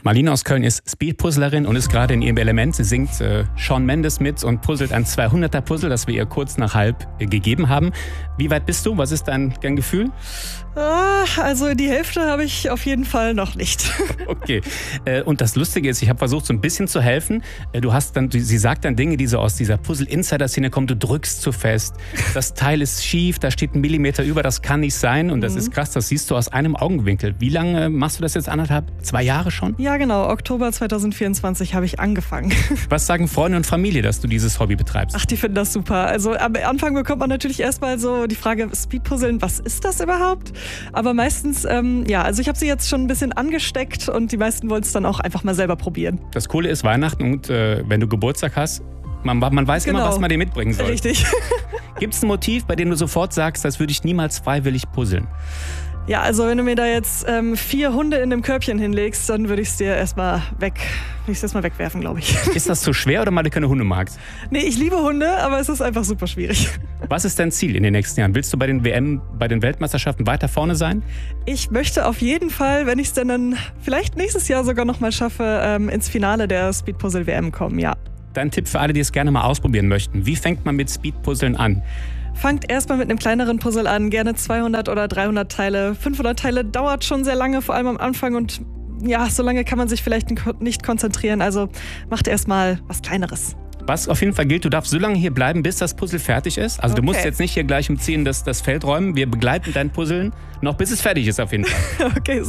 Marlene aus Köln ist Speedpuzzlerin und ist gerade in ihrem Element. Sie singt Shawn Mendes mit und puzzelt ein 200er-Puzzle, das wir ihr kurz nach halb gegeben haben. Wie weit bist du? Was ist dein Gefühl? Also die Hälfte habe ich auf jeden Fall noch nicht. Okay. Und das Lustige ist, ich habe versucht, so ein bisschen zu helfen. Sie sagt dann Dinge, die so aus dieser Puzzle-Insider-Szene kommen. Du drückst zu fest. Das Teil ist schief, da steht 1 Millimeter über. Das kann nicht sein. Und das ist krass, das siehst du aus einem Augenwinkel. Wie lange machst du das jetzt? 2 Jahre schon? Ja, genau. Oktober 2024 habe ich angefangen. Was sagen Freunde und Familie, dass du dieses Hobby betreibst? Ach, die finden das super. Also am Anfang bekommt man natürlich erstmal so die Frage, Speedpuzzeln, was ist das überhaupt? Aber meistens, also ich habe sie jetzt schon ein bisschen angesteckt und die meisten wollen es dann auch einfach mal selber probieren. Das Coole ist Weihnachten und wenn du Geburtstag hast, man weiß immer, was man dir mitbringen soll. Richtig. Gibt es ein Motiv, bei dem du sofort sagst, das würde ich niemals freiwillig puzzeln? Ja, also wenn du mir da jetzt 4 Hunde in dem Körbchen hinlegst, dann würde ich es dir erstmal wegwerfen, glaube ich. Ist das zu schwer oder weil du keine Hunde magst? Nee, ich liebe Hunde, aber es ist einfach super schwierig. Was ist dein Ziel in den nächsten Jahren? Willst du bei den bei den Weltmeisterschaften weiter vorne sein? Ich möchte auf jeden Fall, wenn ich es dann vielleicht nächstes Jahr sogar noch mal schaffe, ins Finale der Speedpuzzle-WM kommen, ja. Dein Tipp für alle, die es gerne mal ausprobieren möchten. Wie fängt man mit Speedpuzzeln an? Fangt erstmal mit einem kleineren Puzzle an, gerne 200 oder 300 Teile. 500 Teile dauert schon sehr lange, vor allem am Anfang und ja, so lange kann man sich vielleicht nicht konzentrieren, also macht erstmal was Kleineres. Was auf jeden Fall gilt, du darfst so lange hier bleiben, bis das Puzzle fertig ist. Also Du musst jetzt nicht hier gleich um 10 das Feld räumen. Wir begleiten dein Puzzeln noch bis es fertig ist auf jeden Fall. Okay,